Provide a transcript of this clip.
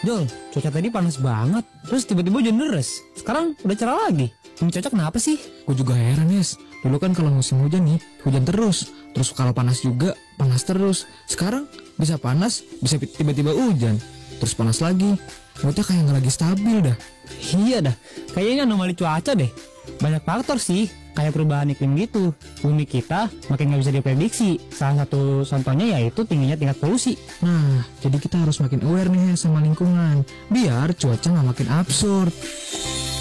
Jol, cuaca tadi panas banget. Terus tiba-tiba hujan deras. Sekarang udah cerah lagi. Ini cuaca kenapa sih? Gue juga heran, Yes. Dulu kan kalau musim hujan nih, hujan terus. Terus kalau panas juga, panas terus. Sekarang bisa panas, bisa tiba-tiba hujan. Terus panas lagi. Moodnya kayak nggak lagi stabil dah. Iya dah, kayaknya anomali cuaca deh. Banyak faktor sih, kayak perubahan iklim gitu. Bumi kita makin nggak bisa diprediksi. Salah satu contohnya yaitu tingginya tingkat polusi. Nah, jadi kita harus makin aware nih sama lingkungan. Biar cuaca nggak makin absurd.